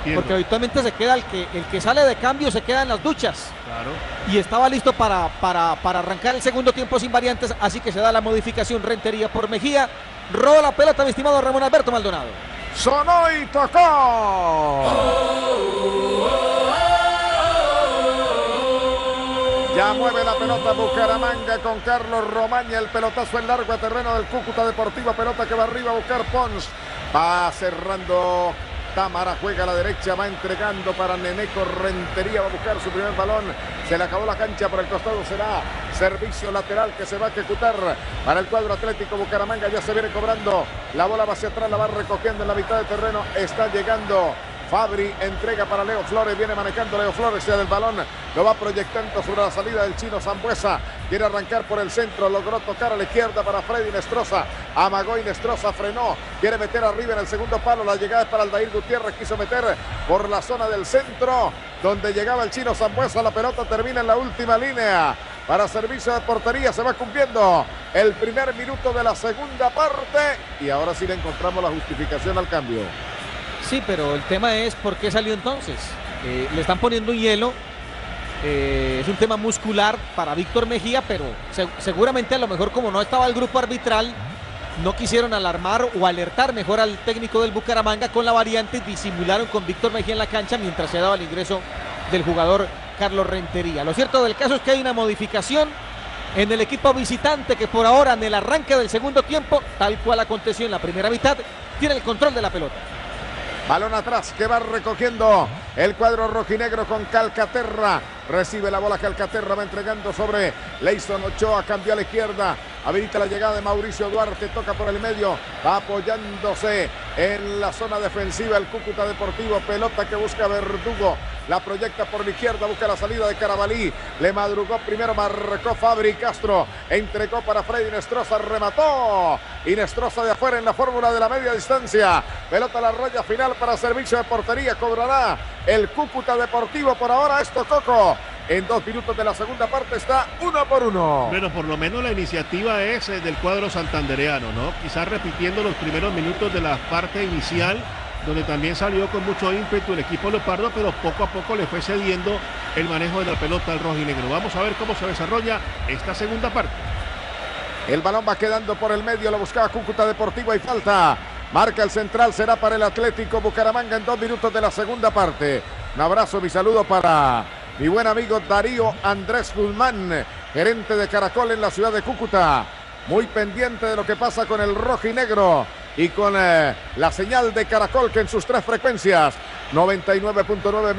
porque habitualmente se queda el que sale de cambio se queda en las duchas. Claro. Y estaba listo para arrancar el segundo tiempo sin variantes, así que se da la modificación. Rentería por Mejía. Roba la pelota, mi estimado Ramón Alberto Maldonado. Sonó y tocó. Ya mueve la pelota Bucaramanga con Carlos Romaña. El pelotazo en largo a terreno del Cúcuta Deportivo. Pelota que va arriba a buscar Pons. Va cerrando Támara, juega a la derecha, va entregando para Neneco. Rentería va a buscar su primer balón. Se le acabó la cancha, por el costado será servicio lateral que se va a ejecutar para el cuadro Atlético Bucaramanga. Ya se viene cobrando. La bola va hacia atrás, la va recogiendo en la mitad de terreno. Está llegando Fabri, entrega para Leo Flores, viene manejando Leo Flores, sea del balón, lo va proyectando sobre la salida del chino Sambuesa, quiere arrancar por el centro, logró tocar a la izquierda para Freddy Nestroza, amagó y Nestroza frenó, quiere meter arriba en el segundo palo, la llegada es para Aldair Gutiérrez, quiso meter por la zona del centro, donde llegaba el chino Sambuesa, la pelota termina en la última línea, para servicio de portería, se va cumpliendo el primer minuto de la segunda parte, y ahora sí le encontramos la justificación al cambio. Sí, pero el tema es por qué salió entonces. Le están poniendo un hielo. Es un tema muscular para Víctor Mejía, pero seguramente a lo mejor como no estaba el grupo arbitral, no quisieron alarmar o alertar mejor al técnico del Bucaramanga con la variante y disimularon con Víctor Mejía en la cancha mientras se daba el ingreso del jugador Carlos Rentería. Lo cierto del caso es que hay una modificación en el equipo visitante que por ahora en el arranque del segundo tiempo, tal cual aconteció en la primera mitad, tiene el control de la pelota. Balón atrás que va recogiendo el cuadro rojinegro con Calcaterra. Recibe la bola Calcaterra, va entregando sobre Leison Ochoa, cambió a la izquierda. Habilita la llegada de Mauricio Duarte, toca por el medio, va apoyándose en la zona defensiva el Cúcuta Deportivo. Pelota que busca Verdugo, la proyecta por la izquierda, busca la salida de Carabalí. Le madrugó primero, marcó Fabri Castro, entregó para Freddy Nestroza, remató. Y Nestroza de afuera en la fórmula de la media distancia. Pelota a la raya final para servicio de portería, cobrará el Cúcuta Deportivo. Por ahora esto Coco. En 2 minutos de la segunda parte está 1-1. Bueno, por lo menos la iniciativa es del cuadro santandereano, ¿no? Quizás repitiendo los primeros minutos de la parte inicial, donde también salió con mucho ímpetu el equipo leopardo, pero poco a poco le fue cediendo el manejo de la pelota al rojinegro. Vamos a ver cómo se desarrolla esta segunda parte. El balón va quedando por el medio, lo buscaba Cúcuta Deportivo y falta. Marca el central, será para el Atlético Bucaramanga en 2 minutos de la segunda parte. Un abrazo, mi saludo para mi buen amigo Darío Andrés Guzmán, gerente de Caracol en la ciudad de Cúcuta. Muy pendiente de lo que pasa con el rojinegro y con la señal de Caracol que en sus 3 frecuencias, 99.9,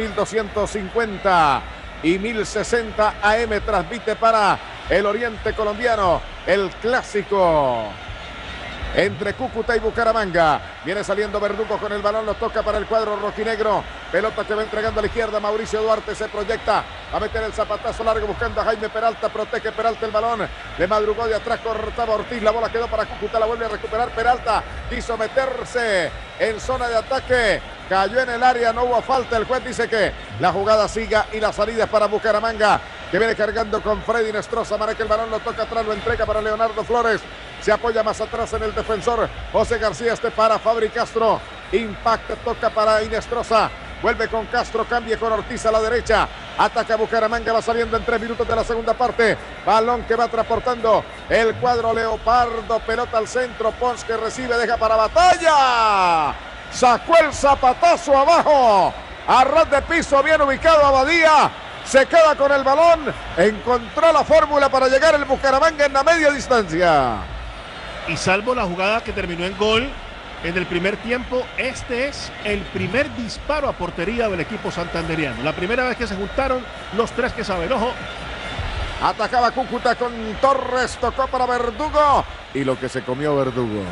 1250 y 1060 AM, transmite para el oriente colombiano el clásico entre Cúcuta y Bucaramanga. Viene saliendo Verdugo con el balón, lo toca para el cuadro rojinegro. Pelota que va entregando a la izquierda, Mauricio Duarte se proyecta, va a meter el zapatazo largo buscando a Jaime Peralta, protege Peralta el balón, le madrugó de atrás, cortaba Ortiz, la bola quedó para Cúcuta, la vuelve a recuperar Peralta, quiso meterse en zona de ataque, cayó en el área, no hubo falta, el juez dice que la jugada siga y la salida es para Bucaramanga, que viene cargando con Freddy Nestroza, maneja el balón, lo toca atrás, lo entrega para Leonardo Flores, se apoya más atrás en el defensor José García, para Fabri Castro, impacta, toca para Inestroza, vuelve con Castro, cambia con Ortiz a la derecha, ataca Bucaramanga, va saliendo en 3 minutos de la segunda parte, balón que va transportando el cuadro leopardo, pelota al centro, Pons que recibe, deja para Batalla, sacó el zapatazo abajo, a ras de piso, bien ubicado Abadía, se queda con el balón, encontró la fórmula para llegar el Bucaramanga en la media distancia. Y salvo la jugada que terminó en gol en el primer tiempo, este es el primer disparo a portería del equipo santandereano. La primera vez que se juntaron los 3 que saben. Ojo. Atacaba Cúcuta con Torres, tocó para Verdugo y lo que se comió Verdugo.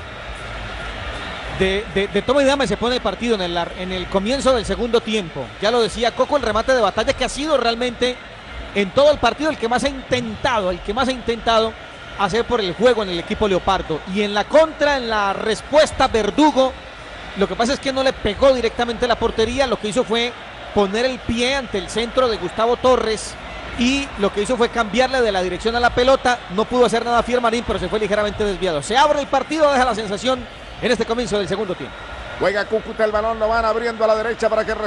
De toma y dame se pone el partido en el comienzo del segundo tiempo. Ya lo decía Coco, el remate de Batalla que ha sido realmente en todo el partido el que más ha intentado hacer por el juego en el equipo leopardo. Y en la contra, en la respuesta, Verdugo, lo que pasa es que no le pegó directamente a la portería, lo que hizo fue poner el pie ante el centro de Gustavo Torres y lo que hizo fue cambiarle de la dirección a la pelota. No pudo hacer nada Fiermarín, pero se fue ligeramente desviado. Se abre el partido, deja la sensación en este comienzo del segundo tiempo. Juega Cúcuta el balón, lo van abriendo a la derecha para que